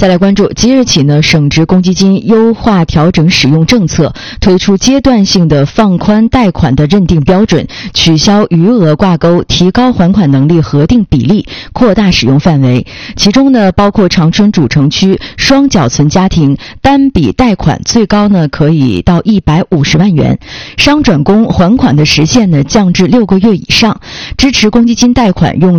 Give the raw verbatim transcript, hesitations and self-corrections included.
再来关注，即日起呢，省直公积金优化调整使用政策，推出阶段性的放宽贷款的认定标准，取消余额挂钩，提高还款能力核定比例，扩大使用范围。其中呢，包括长春主城区双缴存家庭单笔贷款最高呢可以到一百五十万元，商转工还款的时限呢降至六个月以上，支持公积金贷款用